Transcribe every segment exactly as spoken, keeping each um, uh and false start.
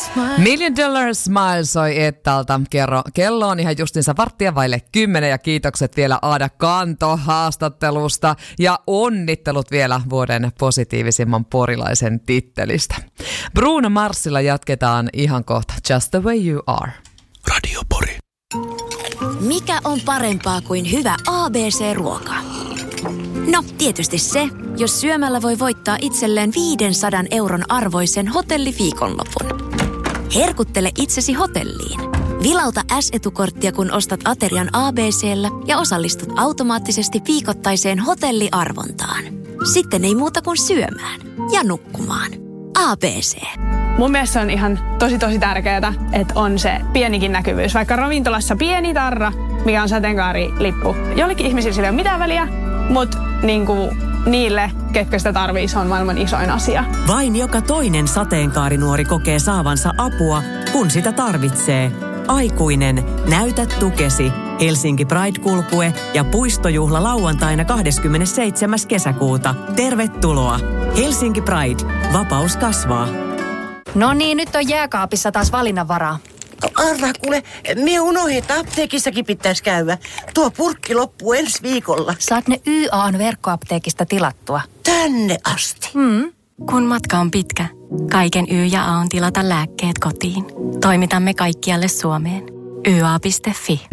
Million Dollar Smile soi Ettalta. Kerro, kello on ihan justiinsa varttia vaille kymmenen ja kiitokset vielä Aada Kanto haastattelusta ja onnittelut vielä vuoden positiivisimman porilaisen tittelistä. Bruno Marsilla jatketaan ihan kohta. Just the way you are. Radio Pori. Mikä on parempaa kuin hyvä A B C-ruoka? No, tietysti se, jos syömällä voi voittaa itselleen viisisataa euron arvoisen hotelliviikonlopun. Herkuttele itsesi hotelliin. Vilauta S-etukorttia, kun ostat aterian A B C:llä ja osallistut automaattisesti viikoittaiseen hotelliarvontaan. Sitten ei muuta kuin syömään ja nukkumaan. A B C. Mun mielestä on ihan tosi tosi tärkeää, että on se pienikin näkyvyys. Vaikka ravintolassa pieni tarra, mikä on sateenkaarilippu. Jollekin ihmisillä sillä ei ole mitään väliä, mutta niinku niille, ketkä sitä tarvii, se on maailman isoin asia. Vain joka toinen sateenkaarinuori kokee saavansa apua, kun sitä tarvitsee. Aikuinen, näytä tukesi. Helsinki Pride-kulkue ja puistojuhla lauantaina kahdeskymmenesseitsemäs kesäkuuta. Tervetuloa. Helsinki Pride. Vapaus kasvaa. No niin, nyt on jääkaapissa taas valinnanvaraa. Arvaa kuule, me unohdin, että apteekissakin pitäisi käydä. Tuo purkki loppuu ensi viikolla. Saat ne Y A:n verkkoapteekista tilattua. Tänne asti. Mm. Kun matka on pitkä, kaiken Y ja A on tilata lääkkeet kotiin. Toimitamme kaikkialle Suomeen. y a piste f i.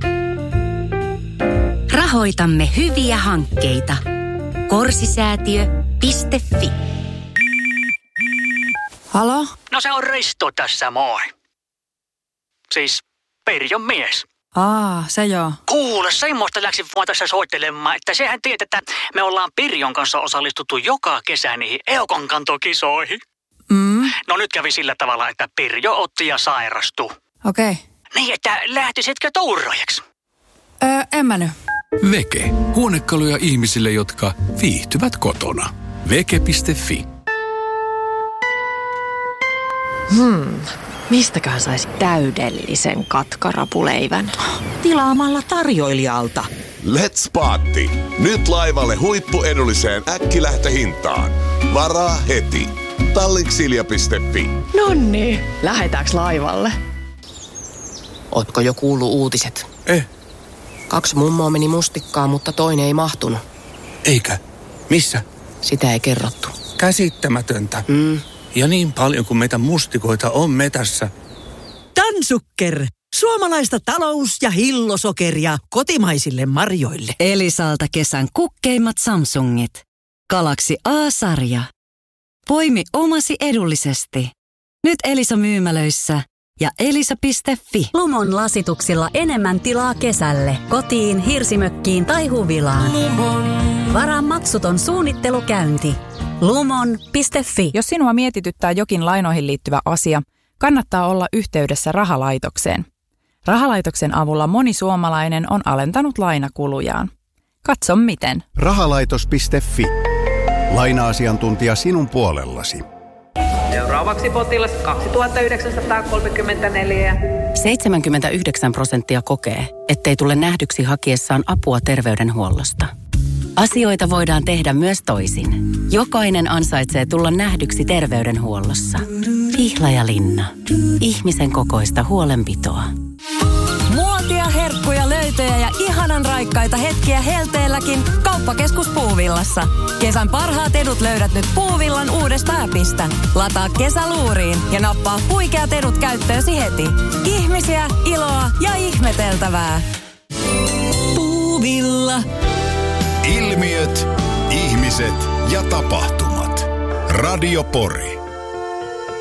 Rahoitamme hyviä hankkeita. Korsisäätiö piste f i. Halo? No se on Risto tässä, moi. Siis Perjon mies. Aa, se joo. Kuule, semmoista läksin vaan tässä soittelemaan, että sehän tiedät, että me ollaan Pirjon kanssa osallistuttu joka kesä niihin Eukonkantokisoihin. Mm. No nyt kävi sillä tavalla, että Pirjo otti ja sairastui. Okei. Okay. Niin, että lähtisitkö tuuraajaksi? Öö, en mä nyt. Veke. Huonekaluja ihmisille, jotka viihtyvät kotona. Veke piste f i. Hmm. Mistäköhän saisi täydellisen katkarapuleivän? Tilaamalla tarjoilijalta. Let's Party! Nyt laivalle huippuedulliseen äkkilähtöhintaan. Varaa heti. Tallinksilja piste f i. Nonni, lähetäänkö laivalle? Ootko jo kuullut uutiset? Eh. Kaksi mummoa meni mustikkaan, mutta toinen ei mahtunut. Eikä? Missä? Sitä ei kerrottu. Käsittämätöntä. Mm. Ja niin paljon kuin meitä mustikoita on metässä. Tansukker. Suomalaista talous- ja hillosokeria kotimaisille marjoille. Elisalta kesän kukkeimmat Samsungit. Galaxy A-sarja. Poimi omasi edullisesti. Nyt Elisa myymälöissä ja elisa piste f i. Lumon lasituksilla enemmän tilaa kesälle. Kotiin, hirsimökkiin tai huvilaan. Varaa maksuton suunnittelukäynti. lumon piste f i. Jos sinua mietityttää jokin lainoihin liittyvä asia, kannattaa olla yhteydessä rahalaitokseen. Rahalaitoksen avulla moni suomalainen on alentanut lainakulujaan. Katso miten. Rahalaitos piste f i. Laina-asiantuntija sinun puolellasi. Seuraavaksi potilas kaksituhattayhdeksänsataakolmekymmentäneljä. seitsemänkymmentäyhdeksän prosenttia kokee, ettei tule nähdyksi hakiessaan apua terveydenhuollosta. Asioita voidaan tehdä myös toisin. Jokainen ansaitsee tulla nähdyksi terveydenhuollossa. Pihlajalinna. Ihmisen kokoista huolenpitoa. Muotia, herkkuja, löytöjä ja ihanan raikkaita hetkiä helteelläkin Kauppakeskus Puuvillassa. Kesän parhaat edut löydät nyt Puuvillan uudesta appista. Lataa kesäluuriin ja nappaa huikeat edut käyttöösi heti. Ihmisiä, iloa ja ihmeteltävää. Puuvilla. Ilmiöt, ihmiset ja tapahtumat. Radio Pori.